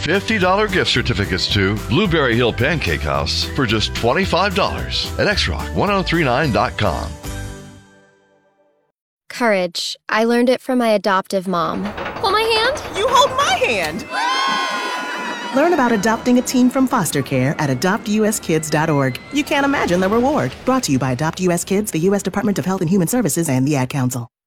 $50 gift certificates to Blueberry Hill Pancake House for just $25 at xrock1039.com. Courage. I learned it from my adoptive mom. Hold my hand. You hold my hand. Learn about adopting a teen from foster care at adoptuskids.org. You can't imagine the reward. Brought to you by Adopt US Kids, the U.S. Department of Health and Human Services, and the Ad Council.